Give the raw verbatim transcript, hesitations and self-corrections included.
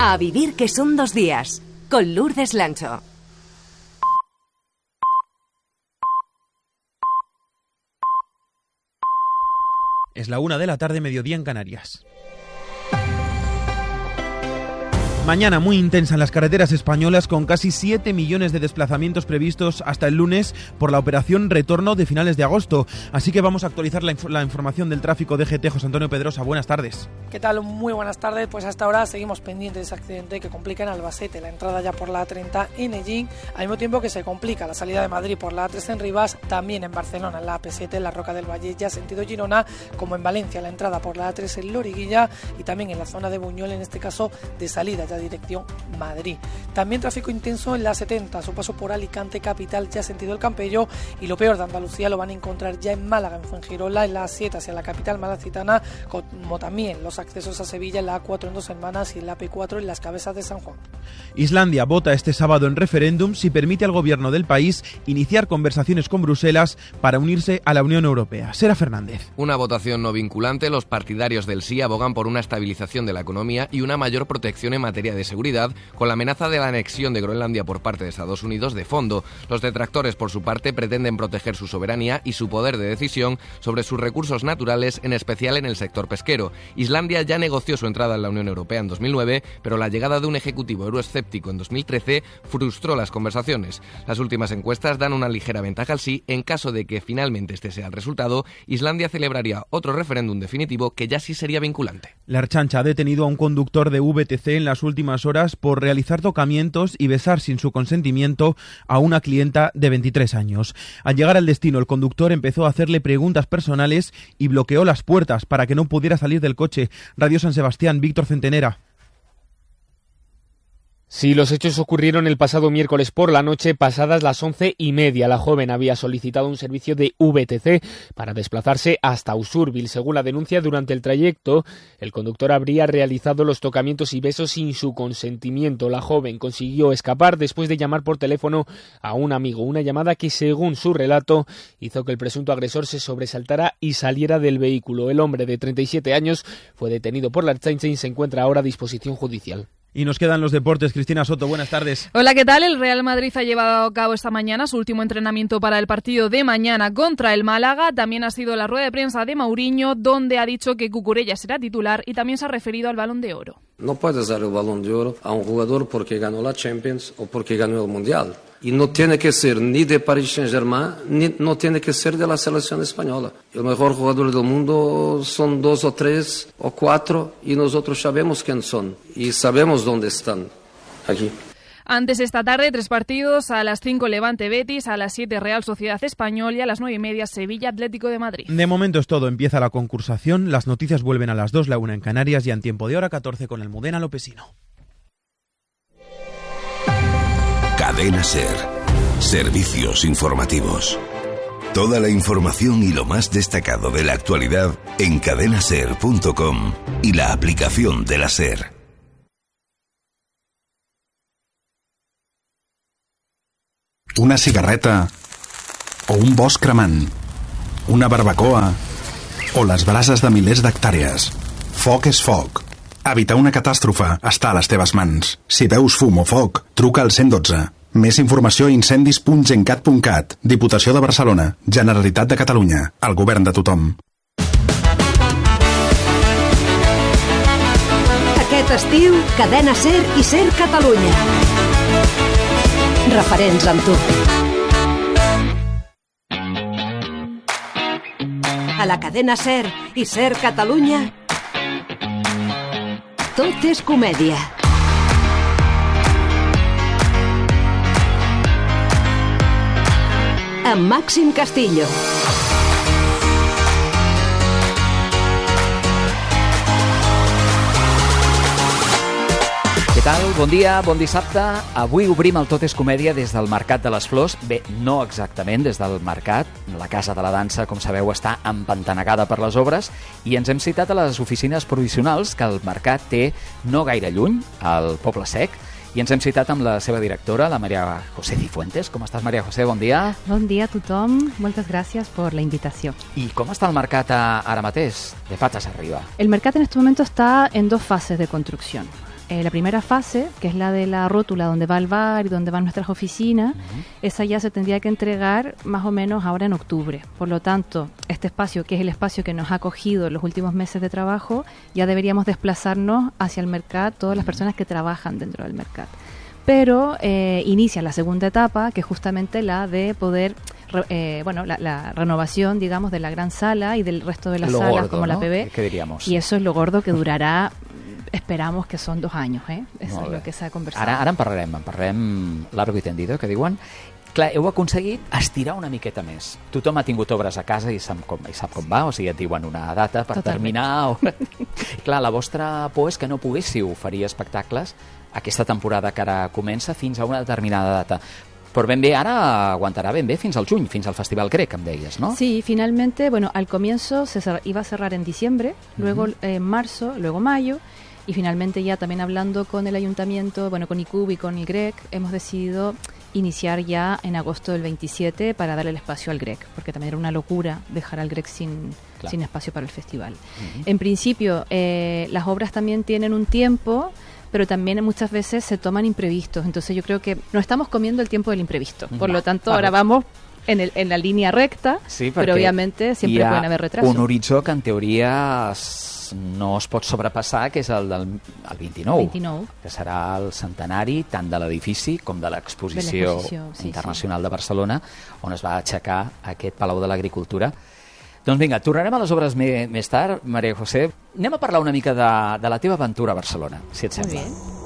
A vivir que son dos días, con Lourdes Lancho. Es la una de la tarde, mediodía en Canarias. Mañana muy intensa en las carreteras españolas, con casi siete millones de desplazamientos previstos hasta el lunes por la operación Retorno de finales de agosto. Así que vamos a actualizar la, inf- la información del tráfico de G T. José Antonio Pedrosa, buenas tardes. ¿Qué tal? Muy buenas tardes. Pues hasta ahora seguimos pendientes de ese accidente que complica en Albacete la entrada ya por la A treinta en Ellín, al mismo tiempo que se complica la salida de Madrid por la A tres en Rivas, también en Barcelona en la A P siete en la Roca del Valle ya sentido Girona, como en Valencia la entrada por la A tres en Loriguilla y también en la zona de Buñol, en este caso de salida ya dirección Madrid. También tráfico intenso en la setenta, a su paso por Alicante capital ya sentido el Campello, y lo peor de Andalucía lo van a encontrar ya en Málaga, en Fuengirola, en la A siete hacia la capital malacitana, como también los accesos a Sevilla en la A cuatro en Dos Hermanas y en la A P cuatro en las Cabezas de San Juan. Islandia vota este sábado en referéndum si permite al gobierno del país iniciar conversaciones con Bruselas para unirse a la Unión Europea. Sera Fernández. Una votación no vinculante. Los partidarios del sí abogan por una estabilización de la economía y una mayor protección en materia de seguridad, con la amenaza de la anexión de Groenlandia por parte de Estados Unidos de fondo. Los detractores, por su parte, pretenden proteger su soberanía y su poder de decisión sobre sus recursos naturales, en especial en el sector pesquero. Islandia ya negoció su entrada en la Unión Europea en dos mil nueve, pero la llegada de un ejecutivo euroescéptico en dos mil trece frustró las conversaciones. Las últimas encuestas dan una ligera ventaja al sí. En caso de que finalmente este sea el resultado, Islandia celebraría otro referéndum definitivo que ya sí sería vinculante. La Ertzaintza ha detenido a un conductor de V T C en las últimas horas por realizar tocamientos y besar sin su consentimiento a una clienta de veintitrés años. Al llegar al destino, el conductor empezó a hacerle preguntas personales y bloqueó las puertas para que no pudiera salir del coche. Radio San Sebastián, Víctor Centenera. Sí, los hechos ocurrieron el pasado miércoles por la noche, pasadas las once y media. La joven había solicitado un servicio de V T C para desplazarse hasta Usurbil. Según la denuncia, durante el trayecto, el conductor habría realizado los tocamientos y besos sin su consentimiento. La joven consiguió escapar después de llamar por teléfono a un amigo. Una llamada que, según su relato, hizo que el presunto agresor se sobresaltara y saliera del vehículo. El hombre de treinta y siete años fue detenido por la Ertzaintza y se encuentra ahora a disposición judicial. Y nos quedan los deportes. Cristina Soto, buenas tardes. Hola, ¿qué tal? El Real Madrid ha llevado a cabo esta mañana su último entrenamiento para el partido de mañana contra el Málaga. También ha sido la rueda de prensa de Mourinho, donde ha dicho que Cucurella será titular y también se ha referido al Balón de Oro. No puedes dar el Balón de Oro a un jugador porque ganó la Champions o porque ganó el Mundial. Y no tiene que ser ni de Paris Saint-Germain, ni no tiene que ser de la selección española. El mejor jugador del mundo son dos o tres o cuatro y nosotros sabemos quién son y sabemos dónde están, aquí. Antes esta tarde, tres partidos: a las cinco Levante Betis, a las siete Real Sociedad Español y a las nueve y media Sevilla Atlético de Madrid. De momento es todo, empieza la concursación, las noticias vuelven a las dos, la una en Canarias y en tiempo de hora catorce con el Mudena Lopesino. Cadena SER. Servicios informativos. Toda la información y lo más destacado de la actualidad en cadena ser punto com y la aplicación de la SER. Una cigarreta o un bosc cremant, una barbacoa o les brases de milers d'hectàrees. Foc és foc. Evitar una catàstrofe està a les teves mans. Si veus fum o foc, truca al cent dotze. Més informació a incendis punt gencat punt cat. Diputació de Barcelona. Generalitat de Catalunya. El govern de tothom. Aquest estiu, Cadena SER i SER Catalunya. Referents amb tu. A la cadena SER i SER Catalunya, tot és comèdia. Amb Màxim Castillo. Què tal? Bon dia, bon dissabte. Avui obrim el Tot és Comèdia des del Mercat de les Flors. Bé, no exactament des del mercat. La Casa de la Dansa, com sabeu, està empantanegada per les obres i ens hem citat a les oficines provisionals que el mercat té no gaire lluny, al Poble Sec, i ens hem citat amb la seva directora, la María José Cifuentes. Com estàs, María José? Bon dia. Bon dia a tothom. Moltes gràcies por la invitació. I com està el mercat ara mateix? De patas arriba. El mercat en este momento está en dos fases de construcción. eh, la primera fase, que es la de la rótula donde va el bar y donde van nuestras oficinas, uh-huh. esa ya se tendría que entregar más o menos ahora en octubre. Por lo tanto, este espacio, que es el espacio que nos ha acogido en los últimos meses de trabajo, ya deberíamos desplazarnos hacia el mercado, todas las personas que trabajan dentro del mercado. Pero eh, inicia la segunda etapa, que es justamente la de poder, eh, bueno, la, la renovación, digamos, de la gran sala y del resto de las lo salas, gordo, como ¿no? la P B. ¿Qué diríamos? Y eso es lo gordo que durará, esperamos que son dos años, eh? Eso Molt és bé. el que s'ha conversat. Ara, ara en parlarem, en parlarem largo i tendido, que diuen. Clar, heu aconseguit estirar una miqueta més. Tothom ha tingut obres a casa i sap com, i sap com va, o sigui, et diuen una data per Totalment. terminar. O... Clar, la vostra por és que no poguéssiu oferir espectacles aquesta temporada que ara comença fins a una determinada data. Però ben bé ara aguantarà ben bé fins al juny, fins al Festival Grec, em deies, ¿no? Sí, finalmente, bueno, al comienzo se cer- iba a cerrar en diciembre, luego Ujú. en marzo, luego mayo, y finalmente ya también hablando con el ayuntamiento, bueno, con I C U B y con el Grec, hemos decidido iniciar ya en agosto del veintisiete para darle el espacio al Grec, porque también era una locura dejar al Grec sin, Claro. sin espacio para el festival. Ujú. En principio, eh, las obras también tienen un tiempo, pero también muchas veces se toman imprevistos. Entonces yo creo que no estamos comiendo el tiempo del imprevisto. Por Va, lo tanto, vale. ahora vamos en, el, en la línea recta, Sí, pero perquè obviamente siempre hi ha pueden haber retrasos. un horitzó que en teoria es, no es pot sobrepassar, que és el del el vint-i-nou, vint-i-nou. que serà el centenari tant de l'edifici com de l'exposició De l'exposició, sí, internacional de Barcelona, on es va aixecar aquest Palau de l'Agricultura. Doncs vinga, tornarem a les obres me, més tard, Maria José. Anem a parlar una mica de, de la teva aventura a Barcelona, si et Muy sembla. bien.